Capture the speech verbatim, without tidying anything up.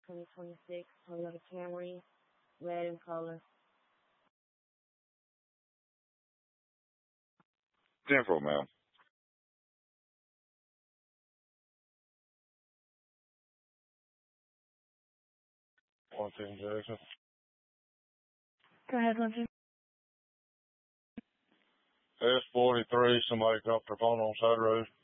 twenty twenty-six Toyota Camry, red in color. ten four, ma'am. One ten Jackson. Go ahead, Lindsay. S forty-three, somebody dropped their phone on the side of the road.